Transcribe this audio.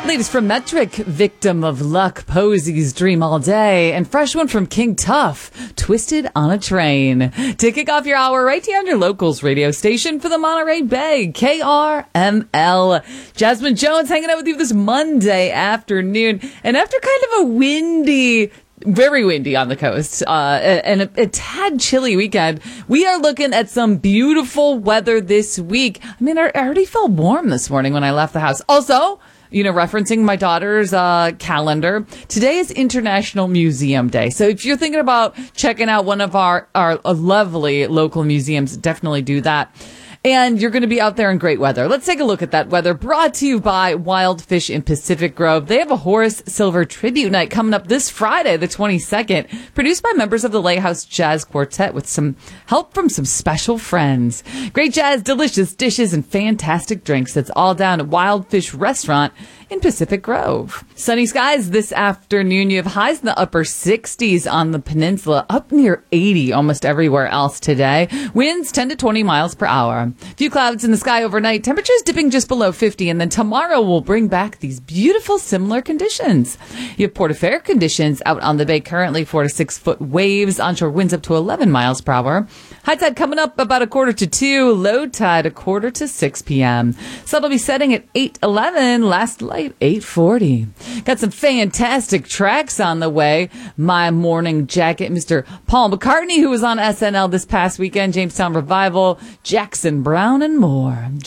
Latest from Metric, Victim of Luck, Posey's Dream All Day, and fresh one from King Tuff, Twisted on a Train. To kick off your hour right here on your locals radio station for the Monterey Bay, KRML. Jasmine Jones hanging out with you this Monday afternoon. And after kind of a windy, very windy on the coast, and a tad chilly weekend, we are looking at some beautiful weather this week. I mean, I already felt warm this morning when I left the house. Also, referencing my daughter's calendar, today is International Museum Day. So if you're thinking about checking out one of our lovely local museums, definitely do that. And you're going to be out there in great weather. Let's take a look at that weather, brought to you by Wild Fish in Pacific Grove. They have a Horace Silver Tribute Night coming up this Friday, the 22nd, produced by members of the Lighthouse Jazz Quartet with some help from some special friends. Great jazz, delicious dishes, and fantastic drinks. That's all down at Wild Fish Restaurant in Pacific Grove. Sunny skies this afternoon. You have highs in the upper 60s on the peninsula, up near 80 almost everywhere else today. Winds 10 to 20 miles per hour. Few clouds in the sky overnight. Temperatures dipping just below 50, and then tomorrow will bring back these beautiful similar conditions. You have Portaferry conditions out on the bay currently, 4 to 6 foot waves, onshore winds up to 11 miles per hour. High tide coming up about 1:45, low tide 5:45 p.m. Sun will be setting at 8:11, last light 8:40. Got some fantastic tracks on the way. My Morning Jacket, Mr. Paul McCartney, who was on SNL this past weekend, Jamestown Revival, Jackson Brown, and more.